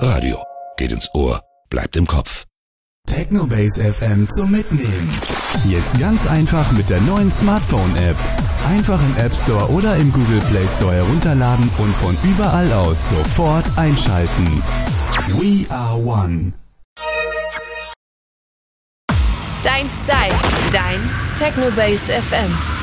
Radio. Geht ins Ohr, bleibt im Kopf. Technobase FM zum Mitnehmen. Jetzt ganz einfach mit der neuen Smartphone-App. Einfach im App Store oder im Google Play Store herunterladen und von überall aus sofort einschalten. We are one. Dein Style, dein Technobase FM.